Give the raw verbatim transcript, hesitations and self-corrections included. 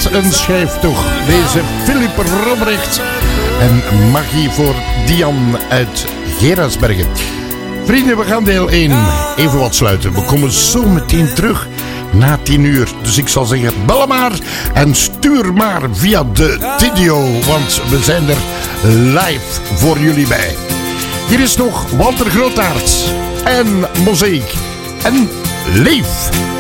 een schijf toch. Deze Philip Robrecht en Maggie voor Dian uit Gerardsbergen. Vrienden, we gaan deel één even wat sluiten. We komen zo meteen terug na tien uur. Dus ik zal zeggen, bel maar en stuur maar via de Tidio. Want we zijn er live voor jullie bij. Hier is nog Walter Grootaert en Mozaïek en Leef.